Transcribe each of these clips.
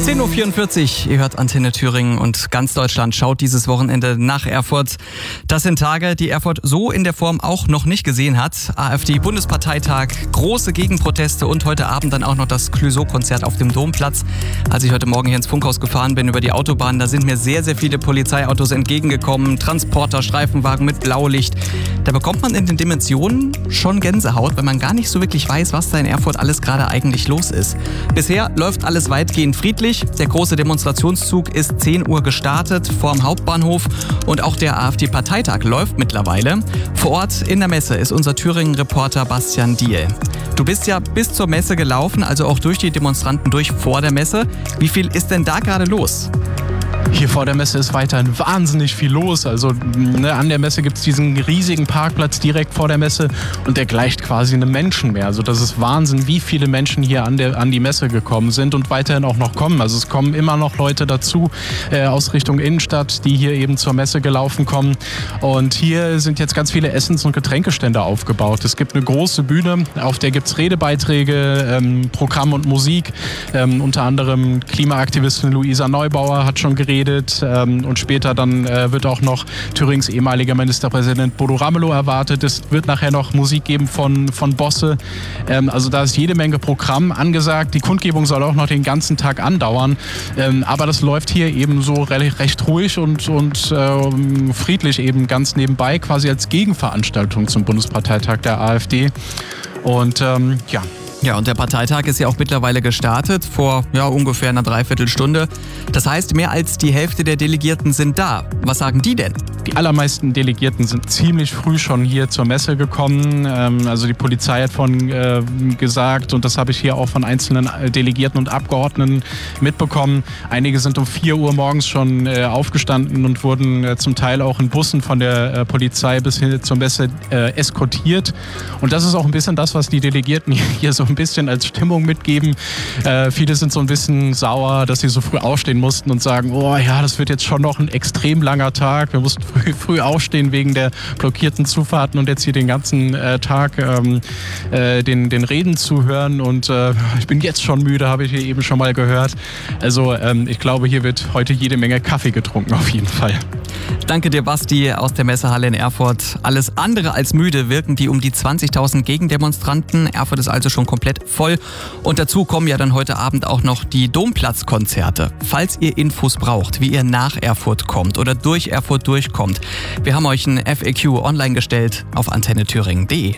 10.44 Uhr, ihr hört Antenne Thüringen und ganz Deutschland schaut dieses Wochenende nach Erfurt. Das sind Tage, die Erfurt so in der Form auch noch nicht gesehen hat. AfD-Bundesparteitag, große Gegenproteste und heute Abend dann auch noch das Clouseau-Konzert auf dem Domplatz. Als ich heute Morgen hier ins Funkhaus gefahren bin über die Autobahn, da sind mir sehr, sehr viele Polizeiautos entgegengekommen, Transporter, Streifenwagen mit Blaulicht. Da bekommt man in den Dimensionen schon Gänsehaut, weil man gar nicht so wirklich weiß, was da in Erfurt alles gerade eigentlich los ist. Bisher läuft alles weitgehend friedlich. Der große Demonstrationszug ist 10 Uhr gestartet vorm Hauptbahnhof und auch der AfD-Parteitag läuft mittlerweile. Vor Ort in der Messe ist unser Thüringen-Reporter Bastian Diehl. Du bist ja bis zur Messe gelaufen, also auch durch die Demonstranten durch vor der Messe. Wie viel ist denn da gerade los? Hier vor der Messe ist weiterhin wahnsinnig viel los. Also an der Messe gibt es diesen riesigen Parkplatz direkt vor der Messe und der gleicht quasi einem Menschenmeer. Also das ist Wahnsinn, wie viele Menschen hier an die Messe gekommen sind und weiterhin auch noch kommen. Also es kommen immer noch Leute dazu aus Richtung Innenstadt, die hier eben zur Messe gelaufen kommen. Und hier sind jetzt ganz viele Essens- und Getränkestände aufgebaut. Es gibt eine große Bühne, auf der gibt es Redebeiträge, Programm und Musik. Unter anderem Klimaaktivistin Luisa Neubauer hat schon geredet. Und später dann wird auch noch Thürings ehemaliger Ministerpräsident Bodo Ramelow erwartet. Es wird nachher noch Musik geben von Bosse. Also da ist jede Menge Programm angesagt. Die Kundgebung soll auch noch den ganzen Tag andauern. Aber das läuft hier eben so recht ruhig und friedlich eben ganz nebenbei, quasi als Gegenveranstaltung zum Bundesparteitag der AfD. Und Ja, und der Parteitag ist ja auch mittlerweile gestartet, vor ungefähr einer Dreiviertelstunde. Das heißt, mehr als die Hälfte der Delegierten sind da. Was sagen die denn? Die allermeisten Delegierten sind ziemlich früh schon hier zur Messe gekommen. Also die Polizei hat gesagt, und das habe ich hier auch von einzelnen Delegierten und Abgeordneten mitbekommen, einige sind um 4 Uhr morgens schon aufgestanden und wurden zum Teil auch in Bussen von der Polizei bis hin zur Messe eskortiert. Und das ist auch ein bisschen das, was die Delegierten hier so ein bisschen als Stimmung mitgeben. Viele sind so ein bisschen sauer, dass sie so früh aufstehen mussten und sagen, oh ja, das wird jetzt schon noch ein extrem langer Tag. Wir mussten früh aufstehen wegen der blockierten Zufahrten und jetzt hier den ganzen Tag den Reden zuhören. Und ich bin jetzt schon müde, habe ich hier eben schon mal gehört. Also ich glaube, hier wird heute jede Menge Kaffee getrunken, auf jeden Fall. Danke dir, Basti, aus der Messehalle in Erfurt. Alles andere als müde wirken die um die 20.000 Gegendemonstranten. Erfurt ist also schon komplett voll. Und dazu kommen ja dann heute Abend auch noch die Domplatzkonzerte. Falls ihr Infos braucht, wie ihr nach Erfurt kommt oder durch Erfurt durchkommt, wir haben euch ein FAQ online gestellt auf antennethüringen.de.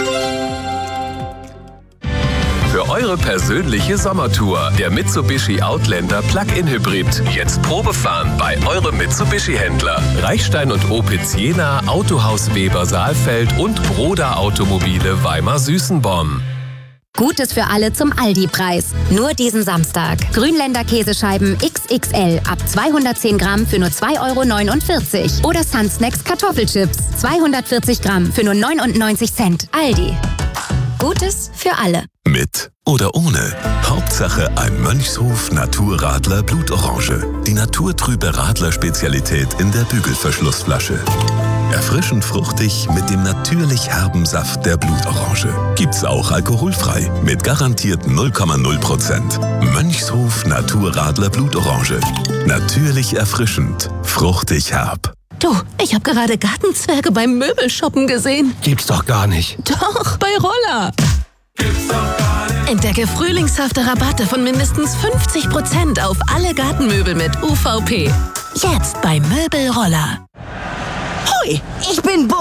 Für eure persönliche Sommertour. Der Mitsubishi Outlander Plug-in Hybrid. Jetzt Probefahren bei eurem Mitsubishi-Händler. Reichstein und Opitz Jena, Autohaus Weber Saalfeld und Broda Automobile Weimar-Süßenborn. Gutes für alle zum Aldi-Preis. Nur diesen Samstag. Grünländer Käsescheiben XXL ab 210 Gramm für nur 2,49 €. Oder Sunsnacks Kartoffelchips 240 Gramm für nur 99 Cent. Aldi. Gutes für alle. Mit oder ohne. Hauptsache ein Mönchshof Naturradler Blutorange. Die naturtrübe Radler-Spezialität in der Bügelverschlussflasche. Erfrischend fruchtig mit dem natürlich herben Saft der Blutorange. Gibt's auch alkoholfrei mit garantierten 0,0%. Mönchshof Naturradler Blutorange. Natürlich erfrischend, fruchtig herb. Du, ich habe gerade Gartenzwerge beim Möbelshoppen gesehen. Gibt's doch gar nicht. Doch, bei Roller. Gibt's doch gar nicht. Entdecke frühlingshafte Rabatte von mindestens 50% auf alle Gartenmöbel mit UVP. Jetzt bei Möbelroller. Hui, ich bin